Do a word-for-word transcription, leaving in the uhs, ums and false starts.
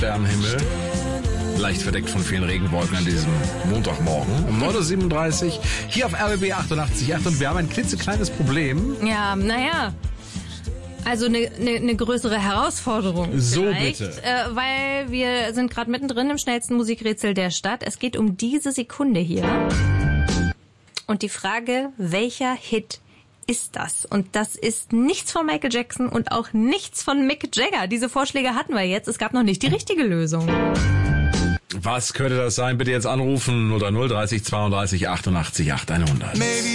Sternenhimmel. Leicht verdeckt von vielen Regenwolken an diesem Montagmorgen um neun Uhr siebenunddreißig hier auf R B B achtundachtzig Komma acht und wir haben ein klitzekleines Problem. Ja, naja. Also eine ne, ne größere Herausforderung. So vielleicht, bitte. Äh, weil wir sind gerade mittendrin im schnellsten Musikrätsel der Stadt. Es geht um diese Sekunde hier. Und die Frage, welcher Hit ist das? Und das ist nichts von Michael Jackson und auch nichts von Mick Jagger. Diese Vorschläge hatten wir jetzt. Es gab noch nicht die richtige Lösung. Was könnte das sein? Bitte jetzt anrufen. null drei null dreißig zweiunddreißig achtundachtzig acht hundert.